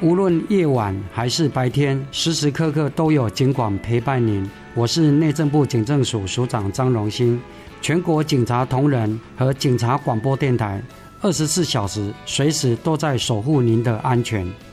无论夜晚还是白天，时时刻刻都有警广陪伴您。我是内政部警政署署长张荣兴，全国警察同仁和警察广播电台24小时随时都在守护您的安全。